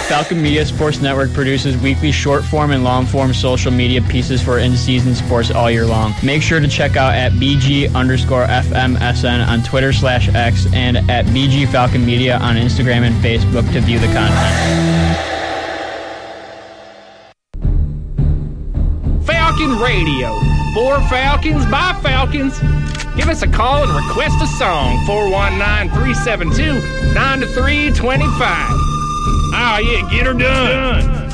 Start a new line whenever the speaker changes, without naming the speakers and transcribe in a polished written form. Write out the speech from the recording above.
Falcon Media Sports Network produces weekly short-form and long-form social media pieces for in-season sports all year long. Make sure to check out at BG_FMSN on Twitter/X and at BG Falcon Media on Instagram and Facebook to view the content.
Falcon Radio. For Falcons, by Falcons. Give us a call and request a song. 419-372-9325. Oh, yeah, get her done.